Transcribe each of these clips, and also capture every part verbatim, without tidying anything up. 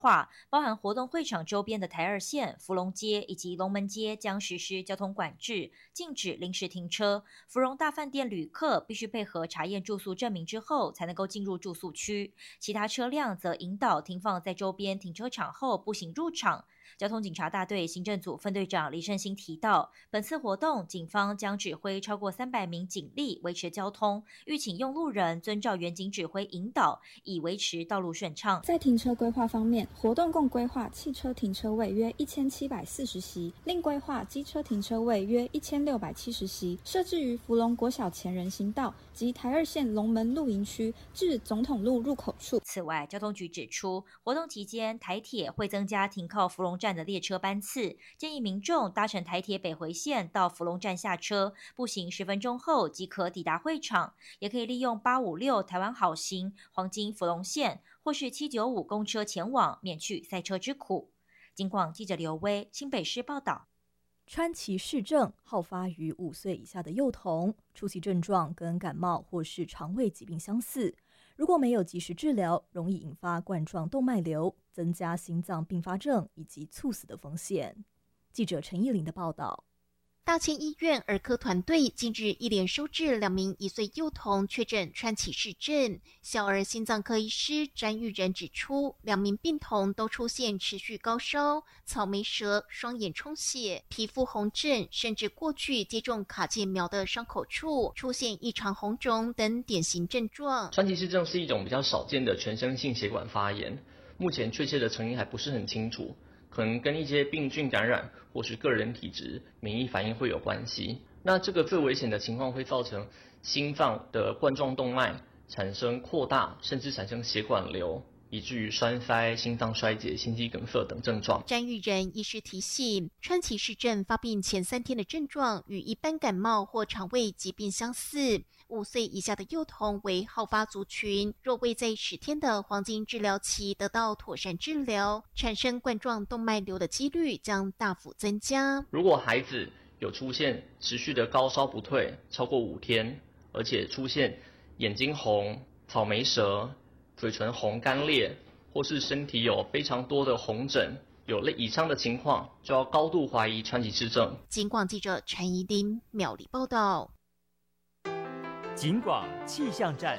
化，包含活动会场周边的台二线、福隆街以及龙门街将实施交通管制，禁止临时停车。芙蓉大饭店旅客必须配合查验住宿证明之后，才能够进入住宿区。其他车辆则引导停放在周边停车场后步行入场。交通警察大队行政组分队长李胜兴提到，本次活动警方将指挥超过三百名警力维持交通，欲请用路人遵照远景指挥引导，以维持道路顺畅。 在停车规划方面，活动共规划汽车停车位约一千七百四十席，另规划机车停车位约一千六百七十席，设置于福隆国小前人行道及台二线龙门露营区至总统路入口处。 此外，交通局指出，活动期间台铁会增加停靠福隆站的列车班次，建议民众搭乘台铁北回线到福隆站下车，步行十分钟后即可抵达会场，也可以利用八五六台湾好行黄金福隆线或是七九五公车前往，免去塞车之苦。警广记者刘威新北市报道。 川崎氏症好发于五岁以下的幼童，初期症状跟感冒或是肠胃疾病相似，如果没有及时治疗，容易引发冠状动脉瘤，增加心脏并发症以及猝死的风险。记者陈义玲的报道。 大千医院儿科团队近日一连收治两名一岁幼童确诊川崎氏症。小儿心脏科医师詹玉仁指出，两名病童都出现持续高烧、草莓舌、双眼充血、皮肤红疹，甚至过去接种卡介苗的伤口处出现异常红肿等典型症状。 川崎氏症是一种比较少见的全身性血管发炎，目前确切的成因还不是很清楚，可能跟一些病菌感染或是个人体质、免疫反应会有关系。那这个最危险的情况会造成心脏的冠状动脉产生扩大，甚至产生血管瘤，以至于栓塞、心脏衰竭、心肌梗塞等症状。 詹玉仁医师提醒，川崎氏症发病前三天的症状与一般感冒或肠胃疾病相似，五岁以下的幼童为好发族群，若未在十天的黄金治疗期得到妥善治疗，产生冠状动脉瘤的几率将大幅增加。 如果孩子有出现持续的高烧不退，超过五天，而且出现眼睛红、草莓舌、嘴唇红干裂，或是身体有非常多的红疹，有类以上的情况，就要高度怀疑川崎氏症。 警广记者陈怡琳苗栗报道。 警广气象站。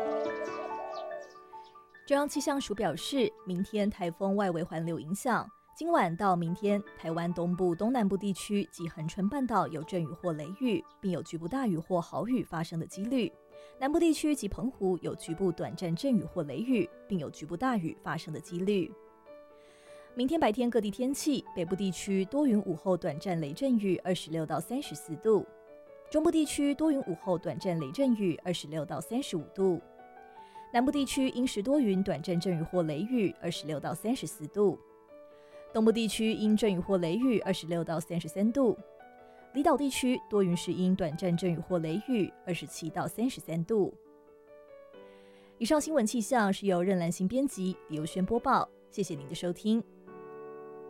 中央气象署表示，明天台风外围环流影响，今晚到明天，台湾东部、东南部地区及恒春半岛有阵雨或雷雨，并有局部大雨或豪雨发生的几率。南部地区及澎湖有局部短暂阵雨或雷雨，并有局部大雨发生的几率。明天白天各地天气，北部地区多云午后短暂雷阵雨，二十六到三十四度；中部地区多云午后短暂雷阵雨，二十六到三十五度；南部地区阴时多云短暂阵雨或雷雨，二十六到三十四度；东部地区阴阵雨或雷雨，二十六到三十三度；离岛地区多云时阴短暂阵雨或雷雨，二十七到三十三度。以上新闻气象是由任兰心编辑、李优轩播报，谢谢您的收听。